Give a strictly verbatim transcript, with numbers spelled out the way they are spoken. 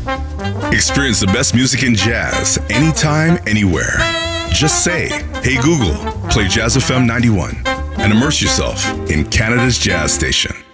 Experience the best music in jazz anytime, anywhere. Just say, "Hey Google, play Jazz F M ninety-one," and immerse yourself in Canada's jazz station.